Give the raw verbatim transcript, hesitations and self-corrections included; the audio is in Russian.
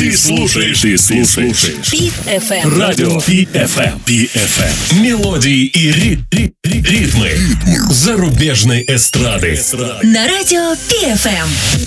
Ты слушаешь, ты слушаешь Пит эф эм. Радио Пит эф эм. Пит эф эм. Мелодии и ри- ри- ри- ритмы зарубежной эстрады. На радио Пит эф эм.